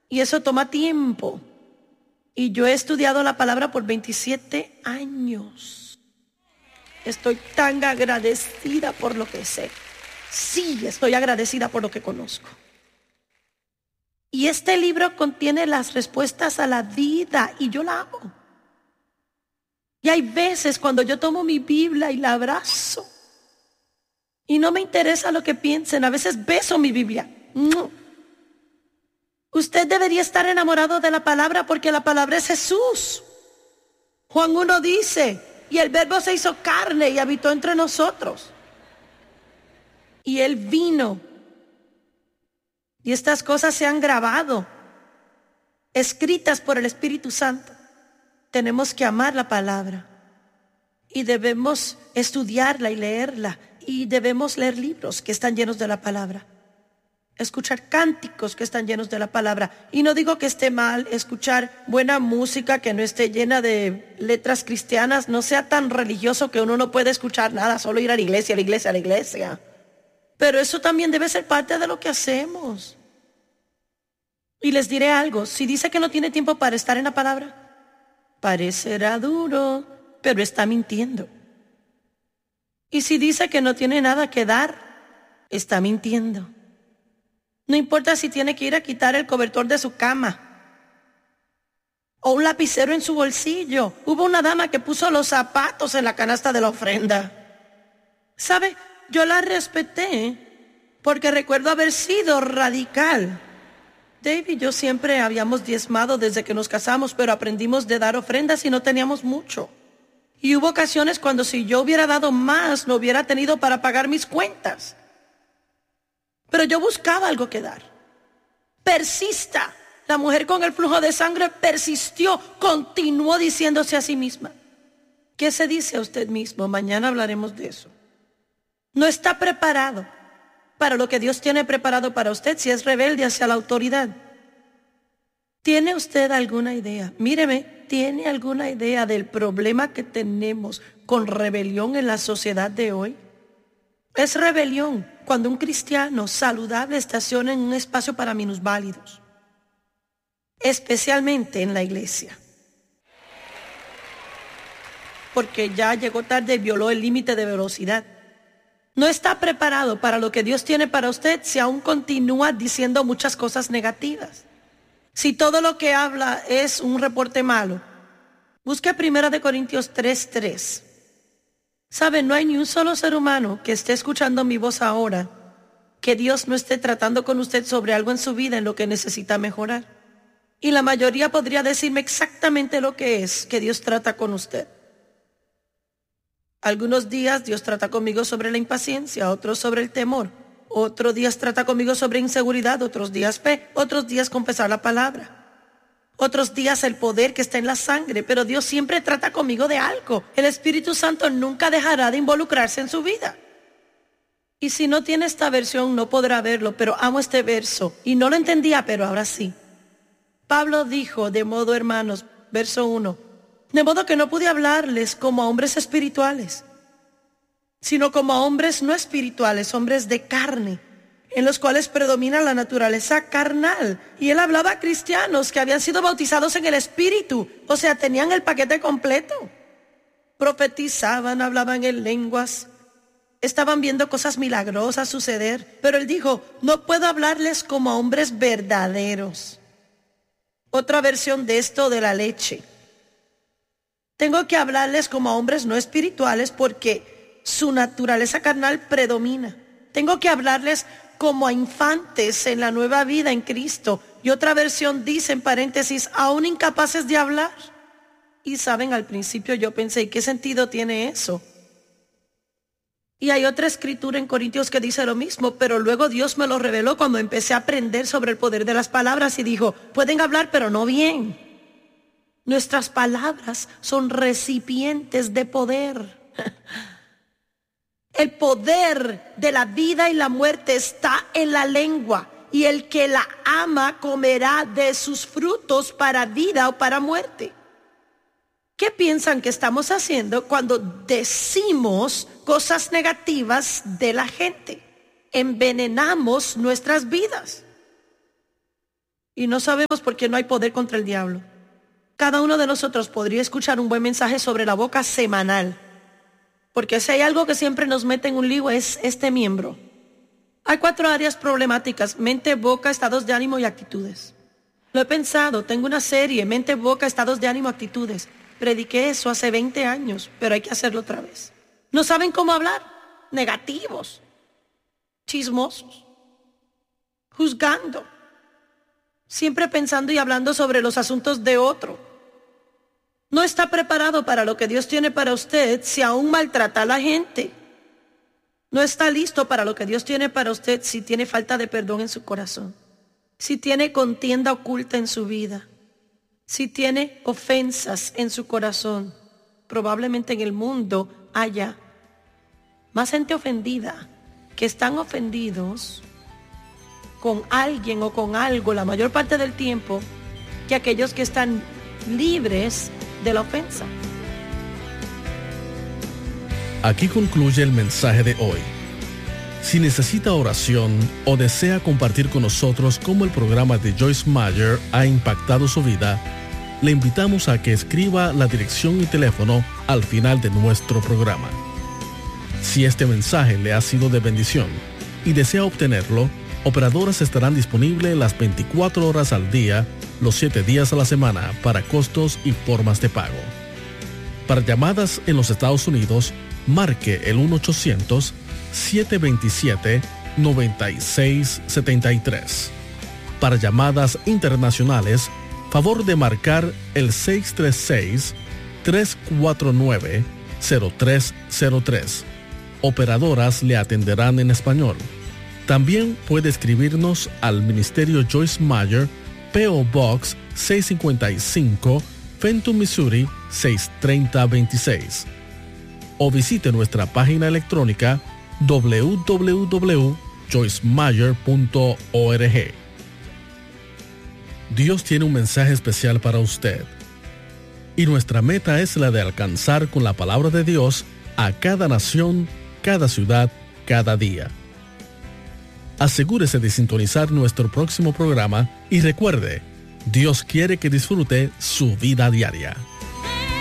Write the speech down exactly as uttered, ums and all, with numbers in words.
Y eso toma tiempo. Y yo he estudiado la palabra por veintisiete años. Estoy tan agradecida por lo que sé. Sí, estoy agradecida por lo que conozco. Y este libro contiene las respuestas a la vida y yo la amo. Y hay veces cuando yo tomo mi Biblia y la abrazo y no me interesa lo que piensen, a veces beso mi Biblia. Usted debería estar enamorado de la palabra porque la palabra es Jesús. Juan uno dice, y el verbo se hizo carne y habitó entre nosotros. Y él vino. Y estas cosas se han grabado, escritas por el Espíritu Santo. Tenemos que amar la palabra. Y debemos estudiarla y leerla. Y debemos leer libros que están llenos de la palabra. Escuchar cánticos que están llenos de la palabra. Y no digo que esté mal escuchar buena música que no esté llena de letras cristianas. No sea tan religioso que uno no puede escuchar nada, solo ir a la iglesia, a la iglesia, a la iglesia. Pero eso también debe ser parte de lo que hacemos. Y les diré algo, si dice que no tiene tiempo para estar en la palabra, parecerá duro, pero está mintiendo. Y si dice que no tiene nada que dar, está mintiendo. No importa si tiene que ir a quitar el cobertor de su cama o un lapicero en su bolsillo. Hubo una dama que puso los zapatos en la canasta de la ofrenda. ¿Sabe? Yo la respeté porque recuerdo haber sido radical. Dave y yo siempre habíamos diezmado desde que nos casamos, pero aprendimos de dar ofrendas y no teníamos mucho. Y hubo ocasiones cuando si yo hubiera dado más, no hubiera tenido para pagar mis cuentas. Pero yo buscaba algo que dar. Persista. La mujer con el flujo de sangre persistió, continuó diciéndose a sí misma. ¿Qué se dice a usted mismo? Mañana hablaremos de eso. No está preparado para lo que Dios tiene preparado para usted si es rebelde hacia la autoridad. ¿Tiene usted alguna idea? Míreme, ¿tiene alguna idea del problema que tenemos con rebelión en la sociedad de hoy? Es rebelión cuando un cristiano saludable estaciona en un espacio para minusválidos, especialmente en la iglesia. Porque ya llegó tarde y violó el límite de velocidad. No está preparado para lo que Dios tiene para usted si aún continúa diciendo muchas cosas negativas. Si todo lo que habla es un reporte malo, busque primera de Corintios tres tres. ¿Sabe? No hay ni un solo ser humano que esté escuchando mi voz ahora que Dios no esté tratando con usted sobre algo en su vida en lo que necesita mejorar. Y la mayoría podría decirme exactamente lo que es que Dios trata con usted. Algunos días Dios trata conmigo sobre la impaciencia, otros sobre el temor. Otros días trata conmigo sobre inseguridad, otros días fe, otros días confesar la palabra. Otros días el poder que está en la sangre, pero Dios siempre trata conmigo de algo. El Espíritu Santo nunca dejará de involucrarse en su vida. Y si no tiene esta versión no podrá verlo, pero amo este verso. Y no lo entendía, pero ahora sí. Pablo dijo, de modo hermanos, verso uno, de modo que no pude hablarles como a hombres espirituales, sino como a hombres no espirituales, hombres de carne, en los cuales predomina la naturaleza carnal. Y él hablaba a cristianos que habían sido bautizados en el Espíritu, o sea, tenían el paquete completo. Profetizaban, hablaban en lenguas, estaban viendo cosas milagrosas suceder, pero él dijo, no puedo hablarles como a hombres verdaderos. Otra versión de esto de la leche. Tengo que hablarles como a hombres no espirituales porque su naturaleza carnal predomina. Tengo que hablarles como a infantes en la nueva vida en Cristo. Y otra versión dice, en paréntesis, aún incapaces de hablar. Y saben, al principio yo pensé, ¿y qué sentido tiene eso? Y hay otra escritura en Corintios que dice lo mismo, pero luego Dios me lo reveló cuando empecé a aprender sobre el poder de las palabras y dijo, pueden hablar pero no bien. Nuestras palabras son recipientes de poder. El poder de la vida y la muerte está en la lengua, y el que la ama comerá de sus frutos para vida o para muerte. ¿Qué piensan que estamos haciendo cuando decimos cosas negativas de la gente? Envenenamos nuestras vidas. Y no sabemos por qué no hay poder contra el diablo. Cada uno de nosotros podría escuchar un buen mensaje sobre la boca semanal. Porque si hay algo que siempre nos mete en un lío es este miembro. Hay cuatro áreas problemáticas: mente, boca, estados de ánimo y actitudes. Lo he pensado, tengo una serie, mente, boca, estados de ánimo, actitudes. Prediqué eso hace veinte años, pero hay que hacerlo otra vez. No saben cómo hablar, negativos, chismosos, juzgando, siempre pensando y hablando sobre los asuntos de otro. No está preparado para lo que Dios tiene para usted si aún maltrata a la gente. No está listo para lo que Dios tiene para usted si tiene falta de perdón en su corazón, si tiene contienda oculta en su vida, si tiene ofensas en su corazón. Probablemente en el mundo haya más gente ofendida que están ofendidos con alguien o con algo la mayor parte del tiempo que aquellos que están libres de la ofensa. Aquí concluye el mensaje de hoy. Si necesita oración o desea compartir con nosotros cómo el programa de Joyce Meyer ha impactado su vida, le invitamos a que escriba la dirección y teléfono al final de nuestro programa. Si este mensaje le ha sido de bendición y desea obtenerlo, operadoras estarán disponibles las veinticuatro horas al día, los siete días a la semana, para costos y formas de pago. Para llamadas en los Estados Unidos, marque el uno ochocientos, siete dos siete, nueve seis siete tres. Para llamadas internacionales, favor de marcar el seis tres seis, tres cuatro nueve, cero tres cero tres. Operadoras le atenderán en español. También puede escribirnos al Ministerio Joyce Meyer, P O Box seiscientos cincuenta y cinco, Fenton, Missouri seis tres cero dos seis. O visite nuestra página electrónica doble u doble u doble u punto joyce meyer punto org. Dios tiene un mensaje especial para usted. Y nuestra meta es la de alcanzar con la palabra de Dios a cada nación, cada ciudad, cada día. Asegúrese de sintonizar nuestro próximo programa y recuerde, Dios quiere que disfrute su vida diaria.